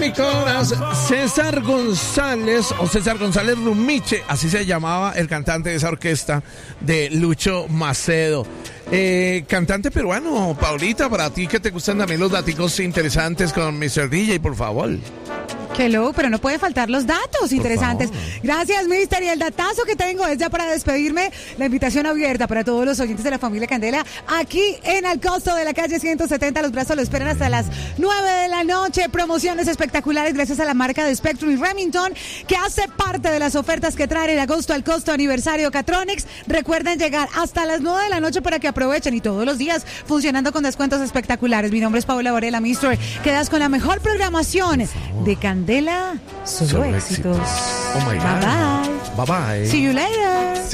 mi corazón. César González, o César González Rumiche, así se llamaba el cantante de esa orquesta de Lucho Macedo. Cantante peruano, Paulita, para ti que te gustan también los daticos interesantes con Mr. DJ, por favor. Hello, pero no pueden faltar los datos interesantes. Gracias, mister. Y el datazo que tengo es ya para despedirme. La invitación abierta para todos los oyentes de la familia Candela. Aquí en Al Costo de la calle 170, los brazos lo esperan hasta las 9 de la noche. Promociones espectaculares gracias a la marca de Spectrum y Remington, que hace parte de las ofertas que traen en agosto al costo aniversario Catronics. Recuerden llegar hasta las 9 de la noche para que aprovechen, y todos los días funcionando con descuentos espectaculares. Mi nombre es Paola Varela, mister. Quedas con la mejor programación de Candela. Solo éxitos. Oh my God. Bye bye. Bye bye. See you later.